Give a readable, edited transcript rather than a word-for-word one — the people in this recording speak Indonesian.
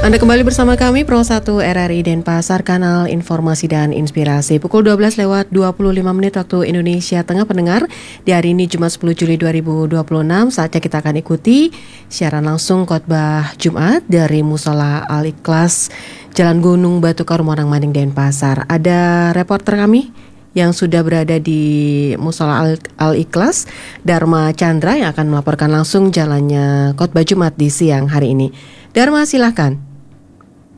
Anda kembali bersama kami Pro 1 RRI Denpasar, kanal informasi dan inspirasi. Pukul 12 lewat 25 menit waktu Indonesia Tengah, pendengar. Di hari ini Jumat 10 Juli 2026, saatnya kita akan ikuti siaran langsung khotbah Jumat dari Mushola Al-Ikhlas, Jalan Gunung Batu Karum, Morang-Maning, Denpasar. Ada reporter kami yang sudah berada di Mushola Al-Ikhlas, Dharma Chandra, yang akan melaporkan langsung jalannya khotbah Jumat di siang hari ini. Dharma, silahkan.